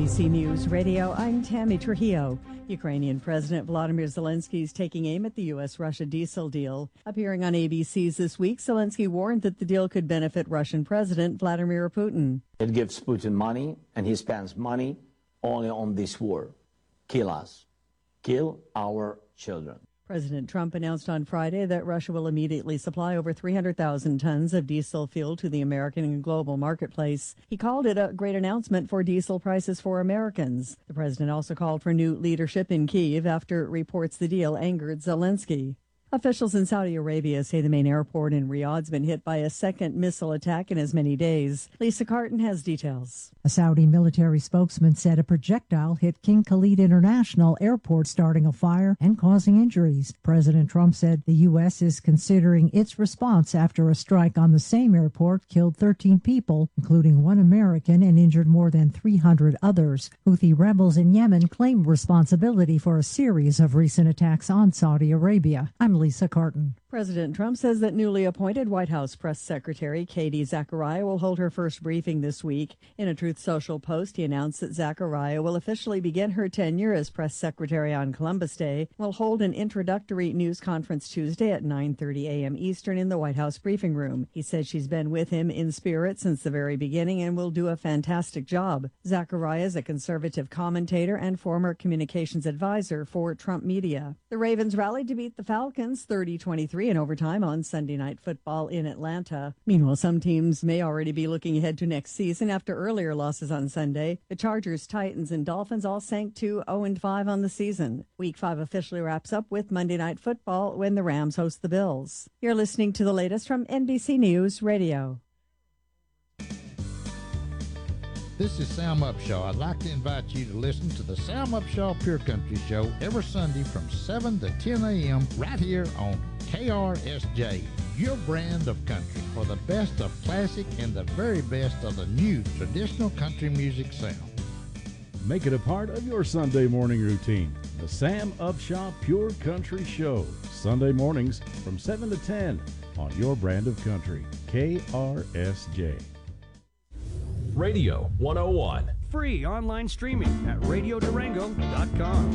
NBC News Radio, I'm Tammy Trujillo. Ukrainian President Volodymyr Zelensky is taking aim at the U.S.-Russia diesel deal. Appearing on ABC's This Week, Zelensky warned that the deal could benefit Russian President Vladimir Putin. It gives Putin money, and he spends money only on this war. Kill us. Kill our children. President Trump announced on Friday that Russia will immediately supply over 300,000 tons of diesel fuel to the American and global marketplace. He called it a great announcement for diesel prices for Americans. The president also called for new leadership in Kyiv after reports the deal angered Zelensky. Officials in Saudi Arabia say the main airport in Riyadh's been hit by a second missile attack in as many days. Lisa Carton has details. A Saudi military spokesman said a projectile hit King Khalid International Airport, starting a fire and causing injuries. President Trump said the U.S. is considering its response after a strike on the same airport killed 13 people, including one American, and injured more than 300 others. Houthi rebels in Yemen claim responsibility for a series of recent attacks on Saudi Arabia. I'm Lisa Carton. President Trump says that newly appointed White House Press Secretary Katie Zachariah will hold her first briefing this week. In a Truth Social post, he announced that Zachariah will officially begin her tenure as press secretary on Columbus Day. Will hold an introductory news conference Tuesday at 9:30 a.m. Eastern in the White House briefing room. He said she's been with him in spirit since the very beginning and will do a fantastic job. Zachariah is a conservative commentator and former communications advisor for Trump Media. The Ravens rallied to beat the Falcons 30-23 in overtime on Sunday Night Football in Atlanta. Meanwhile, some teams may already be looking ahead to next season after earlier losses on Sunday. The Chargers, Titans, and Dolphins all sank to 0-5 on the season. Week 5 officially wraps up with Monday Night Football when the Rams host the Bills. You're listening to the latest from NBC News Radio. This is Sam Upshaw. I'd like to invite you to listen to the Sam Upshaw Pure Country Show every Sunday from 7 to 10 a.m. right here on KRSJ, your brand of country, for the best of classic and the very best of the new traditional country music sound. Make it a part of your Sunday morning routine. The Sam Upshaw Pure Country Show, Sunday mornings from 7 to 10 on your brand of country, KRSJ. Radio 101. Free online streaming at radiodurango.com.